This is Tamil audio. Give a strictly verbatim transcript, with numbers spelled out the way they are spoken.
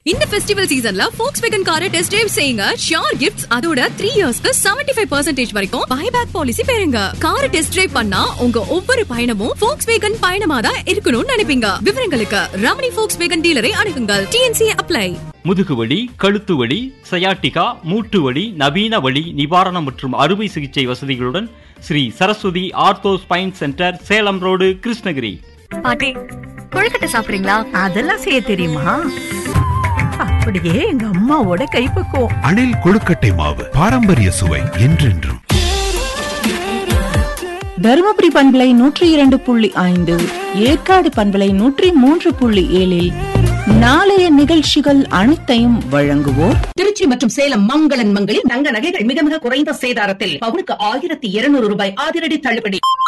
இந்த ஃபெஸ்டிவல் சீசன்ல Volkswagen காரை டெஸ்ட் டிரைவ் செய்யுங்க. ஷியோர் கிஃப்ட்ஸ் அதோட த்ரீ இயர்ஸ்க்கு செவன்டி ஃபைவ் பர்சன்டேஜ் வரைக்கும் பைபேக் பாலிசி பெறுங்க. காரை டெஸ்ட் டிரைவ் பண்ணா உங்க ஒவ்வொரு பயணமும் Volkswagen பயணமா தான் இருக்கணும்னு நினைப்பீங்க. விவரங்களுக்கு Ramani Volkswagen டீலரை அணுகுங்கள். T N C apply. முதுகுவலி, கழுத்து வலி, சயாட்டிகா, மூட்டு வலி, நவீன வலி நிவாரணம் மற்றும் அறுவை சிகிச்சை வசதிகளுடன் Sri Saraswati ortho spine centre, Salem road, Krishnagiri. பாட்டி, கொழுக்கட்டை சாப்பிடுறீங்களா? அதெல்லாம் செய்ய தெரியுமா? அப்படியே எங்க அம்மாவோட கைப்பக்குவம். அணில் கொழுக்கட்டை மாவு, பாரம்பரிய சுவை என்றென்றும். தருமபுரி பண்பலை நூற்றி இரண்டு புள்ளி ஐந்து, ஏற்காடு பண்பலை நூற்றி மூன்று புள்ளி ஏழில் நாளைய நிகழ்ச்சிகள் அனைத்தையும் வழங்குவோர் திருச்சி மற்றும் சேலம் மங்களன் மங்களில் தங்க நகைகள் மிக மிக குறைந்த சேதாரத்தில் பவுனுக்கு ஆயிரத்தி இருநூறு ரூபாய் அதிரடி தள்ளுபடி.